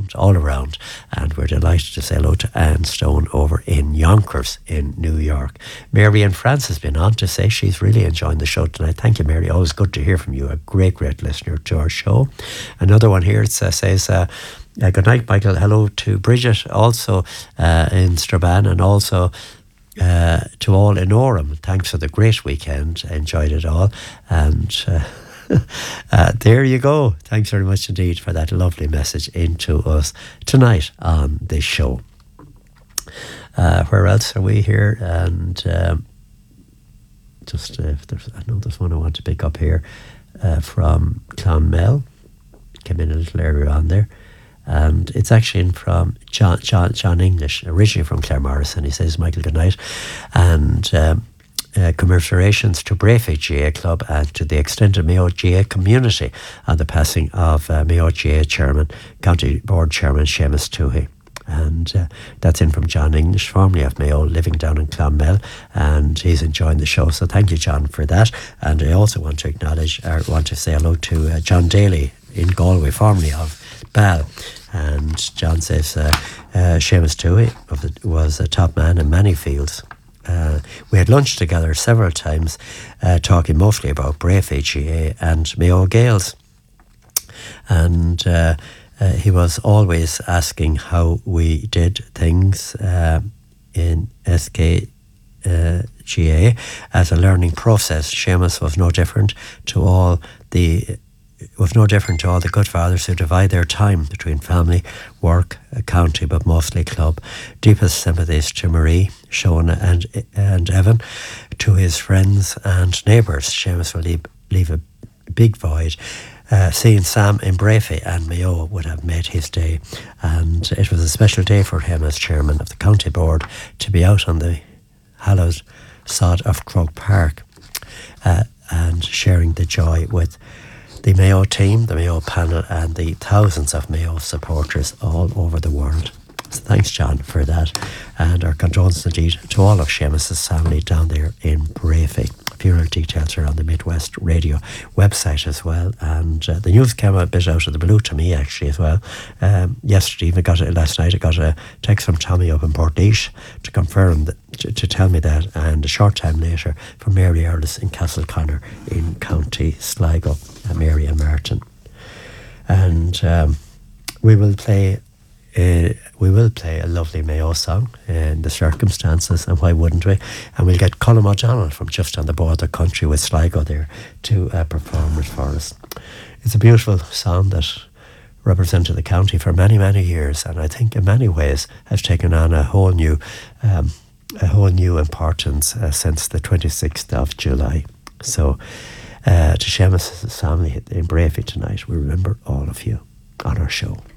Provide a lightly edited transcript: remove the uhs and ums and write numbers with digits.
and all around. And we're delighted to say hello to Anne Stone over in Yonkers in New York. Mary and France has been on to say she's really enjoying the show tonight. Thank you, Mary. Always good to hear from you. A great listener to our show. Another one here says, good night, Michael. Hello to Bridget, also in Strabane, and also to all in Orem. Thanks for the great weekend. Enjoyed it all. And there you go. Thanks very much indeed for that lovely message into us tonight on this show. Where else are we here? And just I know there's one I want to pick up here from Clonmel. Came in a little earlier on there. And it's actually in from John English, originally from Claremorris, and he says, Michael, good night. And commiserations to Brayford GA Club and to the extended Mayo GA community on the passing of Mayo GA Chairman, County Board Chairman Seamus Toohey. And that's in from John English, formerly of Mayo, living down in Clonmel, and he's enjoying the show. So thank you, John, for that. And I also want to say hello to John Daly in Galway, formerly of Ball. And John says Seamus Toohey was a top man in many fields. We had lunch together several times, talking mostly about Brayford GA and Mayo Gaels. And he was always asking how we did things in SK GA as a learning process. Seamus was no different to all the good fathers who divide their time between family, work, county, but mostly club. Deepest sympathies to Marie, Shona and Evan, to his friends and neighbours. Seamus will leave a big void. Seeing Sam in Brayford and Mayo would have made his day, and it was a special day for him as chairman of the county board to be out on the hallowed sod of Croke Park and sharing the joy with the Mayo team, the Mayo panel, and the thousands of Mayo supporters all over the world. So thanks, John, for that. And our condolences indeed to all of Seamus's family down there in Brayford. Funeral details are on the Midwest Radio website as well. And the news came a bit out of the blue to me, actually, as well. Yesterday, last night, I got a text from Tommy up in Portlaoise to confirm to tell me that, and a short time later from Mary Earlis in Castleconnor in County Sligo, Mary and Martin. And we will play a lovely Mayo song in the circumstances, and why wouldn't we? And we'll get Colm O'Donnell from just on the border country with Sligo there to perform it for us. It's a beautiful song that represented the county for many, many years, and I think in many ways has taken on a whole new importance since the 26th of July. So to Seamus' family in Brayford tonight, we remember all of you on our show.